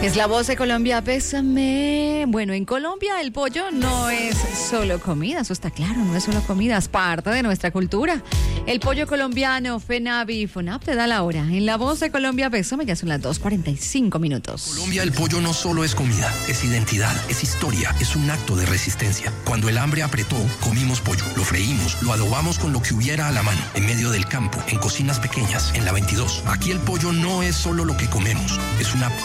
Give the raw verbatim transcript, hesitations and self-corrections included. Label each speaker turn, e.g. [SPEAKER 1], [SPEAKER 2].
[SPEAKER 1] Es la voz de Colombia, bésame. Bueno, en Colombia el pollo no es solo comida, eso está claro, no es solo comida, es parte de nuestra cultura. El pollo colombiano, FENAVI, FONAP te da la hora. En la voz de Colombia, bésame, ya son las dos cuarenta y cinco minutos.
[SPEAKER 2] Colombia, el pollo no solo es comida, es identidad, es historia, es un acto de resistencia. Cuando el hambre apretó, comimos pollo, lo freímos, lo adobamos con lo que hubiera a la mano, en medio del campo, en cocinas pequeñas, en la veintidós. Aquí el pollo no es solo lo que comemos, es una